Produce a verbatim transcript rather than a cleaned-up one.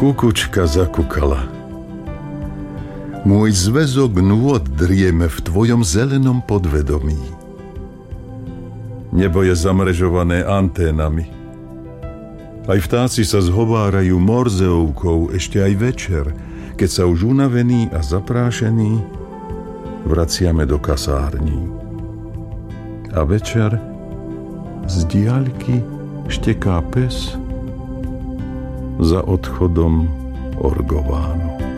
Kukučka zakukala. Môj zväzok nôd drieme v tvojom zelenom podvedomí. Nebo je zamrežované anténami. Aj vtáci sa zhovárajú morzeovkou ešte aj večer, keď sa už unavení a zaprášení vraciame do kasární. A večer z diaľky šteká pes za odchodom Orgovánu.